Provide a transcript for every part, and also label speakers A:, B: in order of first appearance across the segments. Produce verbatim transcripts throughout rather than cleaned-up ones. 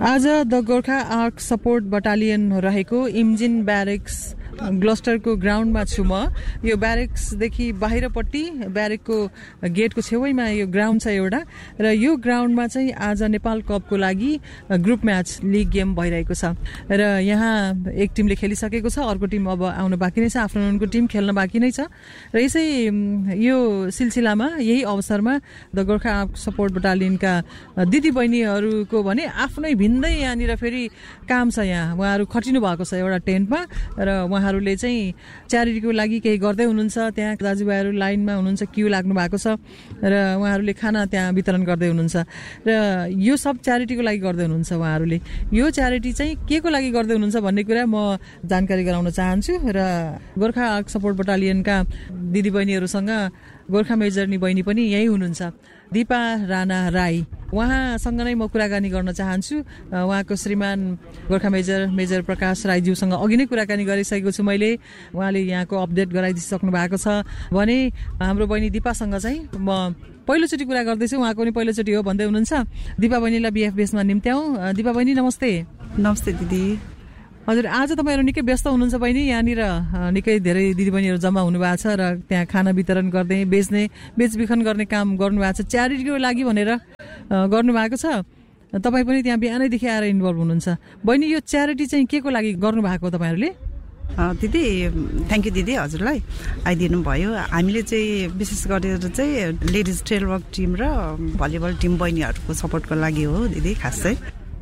A: आज the Gorkha arc support battalion रहेको इम्जिन ब्यारेक्स ग्लस्टरको ग्राउन्डमा छु म। यो ब्यारेक्सदेखि बाहिरपट्टि ब्यारेकको गेटको छेउैमा यो ग्राउन्ड छ एउटा, र यो ग्राउन्डमा चाहिँ आज नेपाल कपको लागि ग्रुप म्याच लिग गेम भइरहेको छ र यहाँ एक टिमले खेलिसकेको छ, अर्को टिम अब आउन बाँकी नै छ, आफ्टरनुनको टिम खेल्न बाँकी नै छ। र यसै यो सिलसिलामा यही अवसरमा द गोर्खा आर्क सपोर्ट बटालियनका दिदीबहिनीहरूको भने आफ्नै भिन्दै यहाँनिर फेरि काम छ। यहाँ उहाँहरू खटिनु भएको छ एउटा टेन्टमा र उहाँहरूले चाहिँ च्यारिटीको लागि केही गर्दै हुनुहुन्छ। त्यहाँ दाजुभाइहरू लाइनमा हुनुहुन्छ, क्यू लाग्नु भएको छ र उहाँहरूले खाना त्यहाँ वितरण गर्दै हुनुहुन्छ र यो सब च्यारिटीको लागि गर्दै हुनुहुन्छ। उहाँहरूले यो च्यारिटी चाहिँ के को लागि गर्दै हुनुहुन्छ भन्ने कुरा म जानकारी गराउन चाहन्छु र गोर्खा आर्क सपोर्ट बटालियनका दिदीबहिनीहरूसँग गोर्खा मेजरनी बहिनी पनि यही हुनुहुन्छ, दिपा राणा राई। उहाँसँग नै म कुराकानी गर्न चाहन्छु। उहाँको श्रीमान गोर्खा मेजर मेजर प्रकाश राईज्यूसँग अघि नै कुराकानी गरिसकेको छु मैले, उहाँले यहाँको अपडेट गराइदिइसक्नु भएको छ भने हाम्रो बहिनी दिपासँग चाहिँ म पहिलोचोटि कुरा गर्दैछु। उहाँको पनि पहिलोचोटि हो भन्दै हुनुहुन्छ। दिपा बहिनीलाई बिएफ बेसमा निम्त्याउँ। दिपा बहिनी नमस्ते।
B: नमस्ते दिदी।
A: हजुर, आज तपाईँहरू निकै व्यस्त हुनुहुन्छ बहिनी, यहाँनिर निकै धेरै दिदीबहिनीहरू जम्मा हुनुभएको छ र त्यहाँ खाना वितरण गर्ने, बेच्ने, बेचबिखन गर्ने काम गर्नुभएको छ, च्यारिटीको लागि भनेर गर्नुभएको छ। तपाईँ पनि त्यहाँ बिहानैदेखि आएर इन्भल्भ हुनुहुन्छ। बहिनी, यो च्यारिटी चाहिँ के को लागि गर्नुभएको तपाईँहरूले?
B: दिदी थ्याङ्क यू दिदी, हजुरलाई आइदिनु भयो। हामीले चाहिँ विशेष गरेर चाहिँ लेडिज ट्रेल वर्क टिम र भलिबल टिम बहिनीहरूको सपोर्टको लागि हो दिदी। खास चाहिँ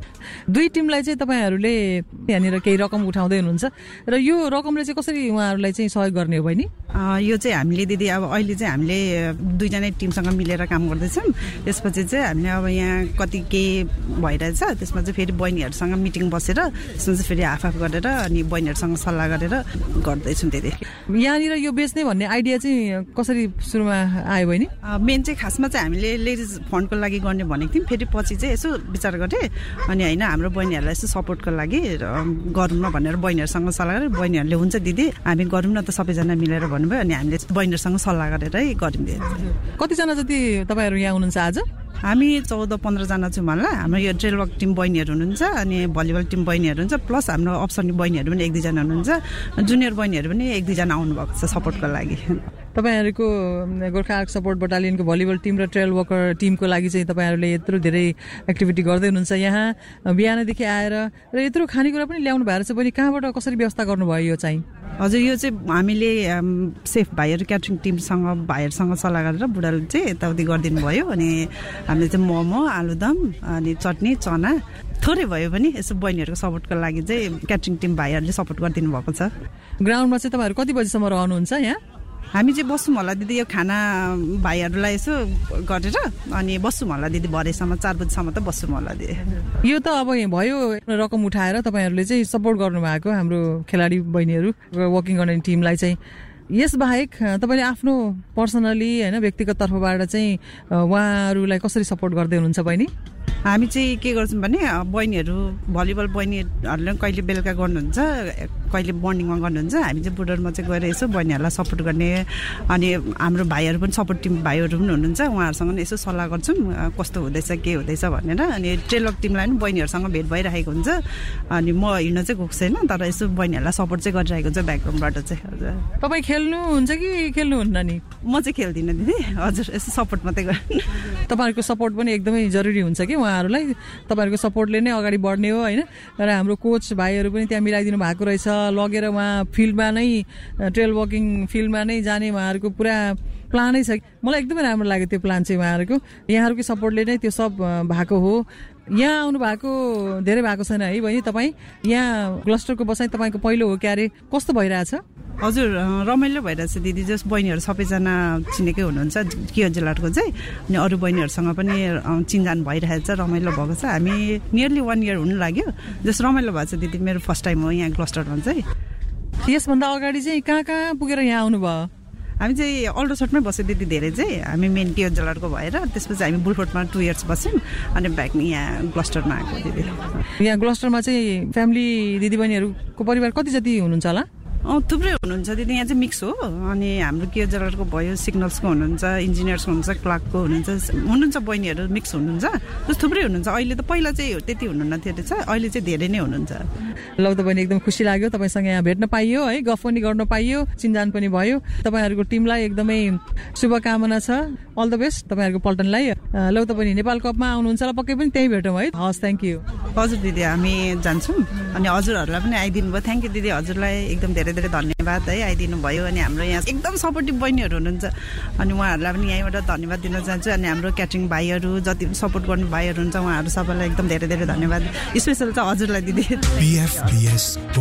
A: दुई टिमलाई चाहिँ तपाईँहरूले यहाँनिर केही रकम उठाउँदै हुनुहुन्छ र यो रकमले चाहिँ कसरी उहाँहरूलाई चाहिँ सहयोग गर्ने हो बहिनी?
B: यो चाहिँ हामीले दिदी अब अहिले चाहिँ हामीले दुईजना टिमसँग मिलेर काम गर्दैछौँ। त्यसपछि चाहिँ हामीले अब यहाँ कति के भइरहेछ त्यसमा चाहिँ फेरि बहिनीहरूसँग मिटिङ बसेर त्यसमा चाहिँ फेरि हाफ हाफ गरेर अनि बहिनीहरूसँग सल्लाह गरेर गर्दैछौँ दिदी।
A: यहाँनिर यो बेच्ने भन्ने आइडिया चाहिँ कसरी सुरुमा आयो बहिनी?
B: मेन चाहिँ खासमा चाहिँ हामीले लेडिज फन्डको लागि गर्ने भनेको थियौँ, फेरि पछि चाहिँ यसो विचार गरेँ अनि होइन हाम्रो बहिनीहरूलाई यसो सपोर्टको लागि गरौँ न भनेर बहिनीहरूसँग सल्लाह गरेर बहिनीहरूले हुन्छ दिदी हामी गरौँ न त सबैजना मिलेर भन्नुभयो अनि हामीले बहिनीहरूसँग सल्लाह गरेरै गरिदियो।
A: कतिजना जति तपाईँहरू यहाँ हुनुहुन्छ आज?
B: हामी चौध पन्ध्रजना छौँ होला। हाम्रो यो ट्रेल वर्क टिम बहिनीहरू हुनुहुन्छ अनि भलिबल टिम बहिनीहरू हुन्छ, प्लस हाम्रो अप्सनी बहिनीहरू पनि एक दुईजना हुनुहुन्छ, जुनियर बहिनीहरू पनि एक दुईजना आउनुभएको छ सपोर्टको लागि।
A: तपाईँहरूको Gorkha arc support बटालियनको volleyball team र ट्रेल वर्कर टिमको लागि चाहिँ तपाईँहरूले यत्रो धेरै एक्टिभिटी गर्दै हुनुहुन्छ यहाँ बिहानदेखि आएर र यत्रो खानेकुरा पनि ल्याउनु भएको छ पनि। कहाँबाट कसरी व्यवस्था गर्नुभयो यो चाहिँ?
B: हजुर, यो चाहिँ हामीले सेफ भाइहरू क्याटरिङ टिमसँग भाइहरूसँग सल्लाह गरेर बुढाले चाहिँ यताउति गरिदिनु भयो अनि हामीले चाहिँ मोमो, आलुदम अनि चटनी, चना थोरै भयो पनि यसो बहिनीहरूको सपोर्टको लागि चाहिँ क्याटरिङ टिम भाइहरूले सपोर्ट गरिदिनु भएको छ।
A: ग्राउन्डमा चाहिँ तपाईँहरू कति बजीसम्म रहनुहुन्छ यहाँ?
B: हामी चाहिँ बस्छौँ होला दिदी यो खाना भाइहरूलाई यसो गरेर अनि बस्छौँ होला दिदी भरेसम्म, चार बजीसम्म त बस्छौँ होला दिदी।
A: यो त अब भयो रकम उठाएर तपाईँहरूले चाहिँ सपोर्ट गर्नुभएको हाम्रो खेलाडी बहिनीहरू वर्किङ गर्ने टिमलाई चाहिँ। यसबाहेक तपाईँले आफ्नो पर्सनली होइन व्यक्तिगत तर्फबाट चाहिँ उहाँहरूलाई कसरी सपोर्ट गर्दै हुनुहुन्छ बहिनी?
B: हामी चाहिँ के गर्छौँ भने बहिनीहरू भलिबल बहिनीहरूले कहिले बेलुका गर्नुहुन्छ, कहिले मर्निङमा गर्नुहुन्छ। हामी चाहिँ बुढरमा चाहिँ गएर यसो बहिनीहरूलाई सपोर्ट गर्ने अनि हाम्रो भाइहरू पनि सपोर्ट टिम भाइहरू पनि हुनुहुन्छ, उहाँहरूसँग यसो सल्लाह गर्छौँ कस्तो हुँदैछ के हुँदैछ भनेर। अनि ट्रेलक टिमलाई पनि बहिनीहरूसँग भेट भइरहेको हुन्छ अनि म हिँड्न चाहिँ गएको छैन तर यसो बहिनीहरूलाई सपोर्ट चाहिँ गरिरहेको हुन्छ ब्याकग्राउन्डबाट चाहिँ। हजुर,
A: तपाईँ खेल्नुहुन्छ कि खेल्नुहुन्न नि?
B: म चाहिँ खेल्दिनँ दिदी। हजुर, यसो सपोर्ट मात्रै गर्नु।
A: तपाईँहरूको सपोर्ट पनि एकदमै जरुरी हुन्छ कि उहाँहरूलाई, तपाईँहरूको सपोर्टले नै अगाडि बढ्ने हो होइन। र हाम्रो कोच भाइहरू पनि त्यहाँ मिलाइदिनु भएको रहेछ, लगेर उहाँ फिल्डमा नै ट्रेल वकिङ फिल्डमा नै जाने उहाँहरूको पुरा प्लानै छ। मलाई एकदमै राम्रो लाग्यो त्यो प्लान चाहिँ उहाँहरूको। यहाँहरूकै सपोर्टले नै त्यो सब भएको हो। यहाँ आउनु भएको धेरै भएको छैन है बहिनी? तपाईँ यहाँ क्लस्टरको बसाइ तपाईँको पहिलो हो क्यारे, कस्तो भइरहेछ?
B: हजुर, रमाइलो भइरहेछ दिदी। जस बहिनीहरू सबैजना चिनेकै हुनुहुन्छ के जिल्लाको चाहिँ अनि अरू बहिनीहरूसँग पनि चिनजान भइरहेछ, रमाइलो भएको छ। हामी नियरली वान इयर हुनु लाग्यो, जस रमाइलो भएको छ दिदी। मेरो फर्स्ट टाइम हो यहाँ क्लस्टरमा चाहिँ।
A: यसभन्दा अगाडि चाहिँ कहाँ कहाँ पुगेर यहाँ आउनुभयो?
B: हामी चाहिँ अल्ट्रासाउन्डमै बस्यो दिदी धेरै चाहिँ। हामी मेन के जिल्लाको भएर त्यसपछि हामी बुलफोर्टमा टु इयर्स बस्यौँ अनि ब्याक यहाँ क्लस्टरमा आएको दिदी।
A: यहाँ क्लस्टरमा चाहिँ फ्यामिली दिदीबहिनीहरूको परिवार कति जति हुनुहुन्छ होला?
B: थुप्रै हुनुहुन्छ दिदी, यहाँ चाहिँ मिक्स हो। अनि हाम्रो केजरको भयो, सिग्नल्सको हुनुहुन्छ, इन्जिनियर्सको हुनुहुन्छ, क्लर्कको हुनुहुन्छ, हुनुहुन्छ बहिनीहरू मिक्स हुनुहुन्छ, त्यस्तो थुप्रै हुनुहुन्छ। अहिले त पहिला चाहिँ त्यति हुनुहुन्न थियो रहेछ, अहिले चाहिँ धेरै नै हुनुहुन्छ।
A: ल त बहिनी, एकदम खुसी लाग्यो तपाईँसँग यहाँ भेट्न पाइयो है, गफ पनि गर्न पाइयो, चिन्जान पनि भयो। तपाईँहरूको टिमलाई एकदमै शुभकामना छ, अल द बेस्ट तपाईँहरूको पल्टनलाई। ल त बहिनी, नेपाल कपमा आउनुहुन्छ र पक्कै पनि त्यहीँ भेटौँ है। हस्, थ्याङ्क यू।
B: हजुर दिदी, हामी जान्छौँ। अनि हजुरहरूलाई पनि आइदिनु भयो, थ्याङ्क यू दिदी, हजुरलाई एकदम धेरै धेरै धन्यवाद है, आइदिनु भयो। अनि हाम्रो यहाँ एकदम सपोर्टिभ बहिनीहरू हुनुहुन्छ, अनि उहाँहरूलाई पनि यहीँबाट धन्यवाद दिन चाहन्छु। अनि हाम्रो क्याटरिङ भाइहरू, जति पनि सपोर्ट गर्ने भाइहरू हुन्छ, उहाँहरू सबैलाई एकदम धेरै धेरै धन्यवाद। स्पेसल चाहिँ हजुरलाई दिदी।